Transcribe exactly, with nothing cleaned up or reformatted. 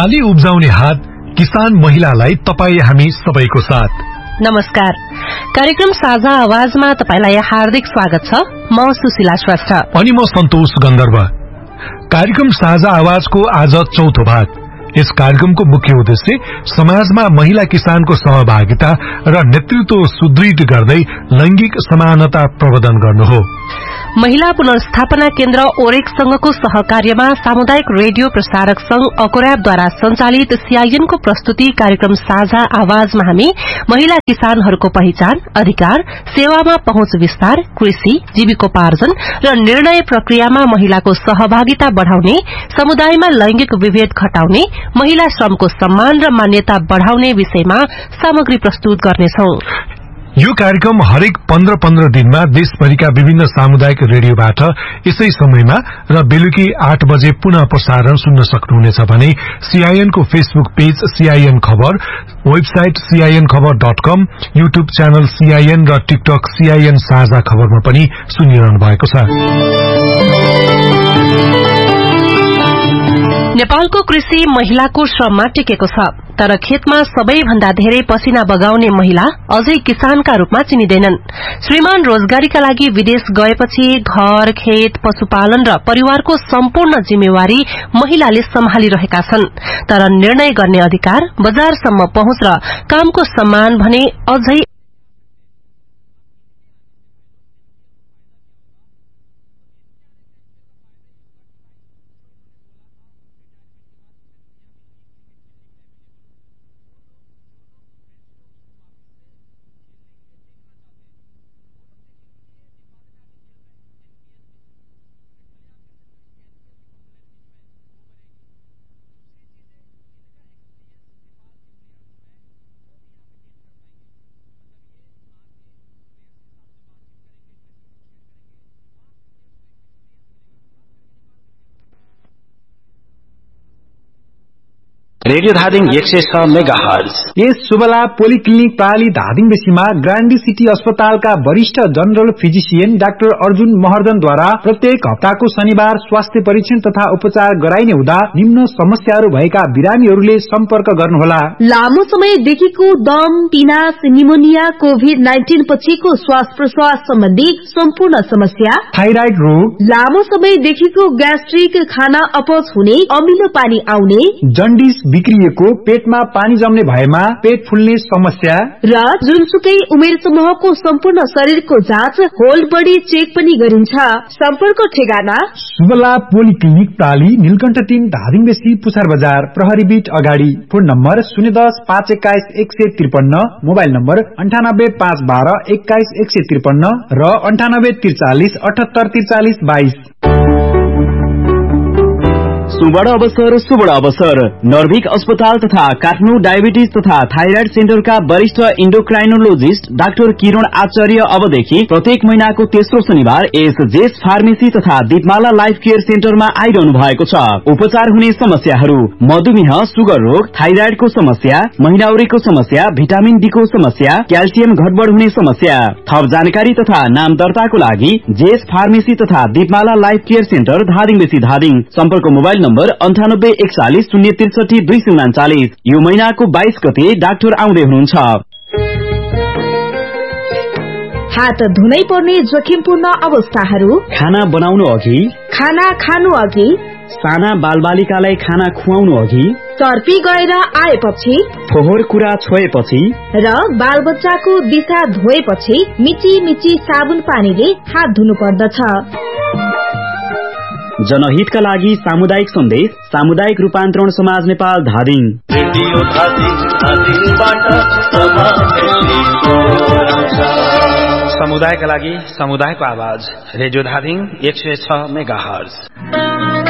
बाली उब्जाउने हात, किसान महिलालाई तपाई हामी सबैको साथ। नमस्कार, कार्यक्रम साझा आवाजमा तपाईलाई हार्दिक स्वागत छ। म सुशीला श्रेष्ठ अनि म सन्तोष गन्धर्व। कार्यक्रम साझा आवाजको आज चौथो भाग। यस कार्यक्रमको मुख्य उद्देश्य समाजमा महिला किसानको सहभागिता र नेतृत्व सुदृढ गर्दै लैंगिक समानता प्रवर्धन गर्नु हो। महिला पुनर्स्थापना केन्द्र ओरेकसँगको सहकार्यमा सामुदायिक रेडियो प्रसारक संघ अकोराबद्वारा संचालित सीआईएनको प्रस्तुति कार्यक्रम साझा आवाजमा हामी महिला किसानहरूको पहिचान, अधिकार, सेवामा पहुँच विस्तार, कृषि, जीविकोपार्जन र निर्णय प्रक्रियामा महिलाको सहभागिता बढ़ाउने, समुदायमा लैंगिक विभेद घटाउने, महिला श्रमको सम्मान र मान्यता बढ़ाउने विषयमा सामग्री प्रस्तुत गर्नेछौं। यो कार्यक्रम हरेक पन्ध्र पन्ध्र दिनमा देशभरिका विभिन्न सामुदायिक रेडियोबाट यसै समयमा र बेलुकी आठ बजे पुनः प्रसारण सुन्न सक्नुहुनेछ भने सीआईएनको फेसबुक पेज सीआईएन खबर, वेबसाइट सीआईएन खबर डट कम, युट्युब च्यानल सीआईएन र टिकटक सीआईएन साझा खबरमा पनि सुनिरहनु भएको छ। नेपालको कृषि महिलाको श्रममा टिकेको छ, तर खेतमा सबैभन्दा धेरै पसिना बगाउने महिला अझै किसानका रूपमा चिनिँदैनन्। श्रीमान रोजगारीका लागि विदेश गएपछि घर, खेत, पशुपालन र परिवारको सम्पूर्ण जिम्मेवारी महिलाले सम्हालिरहेका छन्, तर निर्णय गर्ने अधिकार, बजारसम्म पहुँच र कामको सम्मान भने अझै रेडियो धादिङ एक सय छ मेगा हर्ज। यस शुभला पोलिक्लिनिक प्राली धादिङ बेसीमा ग्रान्डी सिटी अस्पतालका वरिष्ठ जनरल फिजिशियन डाक्टर अर्जुन महर्जनद्वारा प्रत्येक हप्ताको शनिबार स्वास्थ्य परीक्षण तथा उपचार गराइने हुँदा निम्न समस्याहरू भएका बिरामीहरूले सम्पर्क गर्नुहोला। लामो समयदेखिको दम, पिनास, निमोनिया, कोभिड नाइन्टीन पछिको श्वास प्रश्वास सम्बन्धी सम्पूर्ण समस्या, थाइराइड रोग, लामो समयदेखिको ग्यास्ट्रिक, खाना अपच हुने, अमिलो पानी आउने, जन्डिस बिग्रिएको, पेटमा पानी जम्ने भएमा पेट फुल्ने समस्या र जुनसुकै उमेर समूहको सम्पूर्ण शरीरको जाँच, होल बडी चेक पनि गरिन्छ। सम्पर्क ठेगाना शुभला पोलिक्लिनिक प्राली, नीलकण्ठ तीन, धादिङ बेसी, पुछार बजार, प्रहरी बीट अगाडि। फोन नम्बर शून्य दस पाँच एक्काइस एक सय त्रिपन्न, मोबाइल नम्बर अन्ठानब्बे पाँच बाह्र एक्काइस एक सय त्रिपन्न र अन्ठानब्बे त्रिचालिस अठहत्तर त्रिचालिस बाइस। सुवर्ण अवसर सुवर्ण अवसर नर्भिक अस्पताल तथा काठमाडौँ डायबिटिज तथा थाइराइड सेन्टरका वरिष्ठ इन्डोक्राइनोलोजिस्ट डाक्टर किरण आचार्य अबदेखि प्रत्येक महिनाको तेस्रो शनिबार एस जेस फार्मेसी तथा दीपमाला लाइफ केयर सेन्टरमा आइरहनु भएको छ। उपचार हुने समस्याहरू: मधुमेह, सुगर रोग, थाइराइडको समस्या, महिनाउरीको समस्या, भिटामिन डी को समस्या, क्याल्सियम घटबड हुने समस्या। थप जानकारी तथा नाम दर्ताको लागि जेस फार्मेसी तथा दीपमाला लाइफ केयर सेन्टर धादिङ बेसी धादिङ। सम्पर्क मोबाइल नम्बर अन्ठानब्बे एकचालिस शून्य त्रिसठी दुई सय उनाचालिस। यो महिनाको बाइस गते डाक्टर आउँदै हुनुहुन्छ। हात धुनै पर्ने जोखिमपूर्ण अवस्थाहरू: खाना बनाउनु अघि, खाना खानु अघि, साना बालबालिकालाई खाना खुवाउनु अघि, चर्पी गएर आएपछि, फोहोर कुरा छोएपछि र बालबच्चाको दिशा धोएपछि मिची मिची साबुन पानीले हात धुनु पर्दछ। जनहितका लागि सामुदायिक सन्देश, सामुदायिक रूपान्तरण समाज नेपाल धादिङ। रेडियो धादिङ, धादिङबाट समुदायका लागि समुदायको आवाज, रेडियो धादिङ एक सय छ मेगा हर्ज।